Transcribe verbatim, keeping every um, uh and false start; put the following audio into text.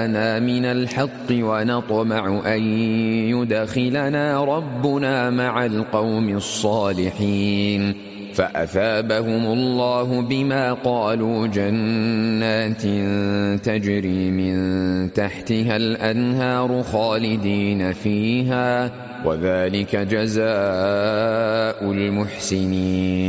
جاءنا من الحق ونطمع أن يدخلنا ربنا مع القوم الصالحين فأثابهم الله بما قالوا جنات تجري من تحتها الأنهار خالدين فيها وذلك جزاء المحسنين.